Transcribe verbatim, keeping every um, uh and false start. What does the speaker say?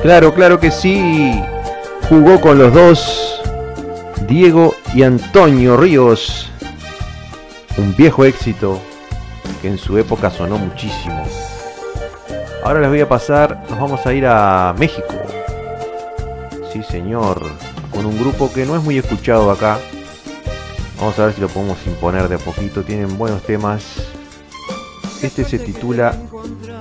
Claro, claro que sí. Jugó con los dos, Diego y Antonio Ríos. Un viejo éxito que en su época sonó muchísimo. Ahora les voy a pasar, nos vamos a ir a México. Sí, señor. Con un grupo que no es muy escuchado acá. Vamos a ver si lo podemos imponer de a poquito. Tienen buenos temas. Este se titula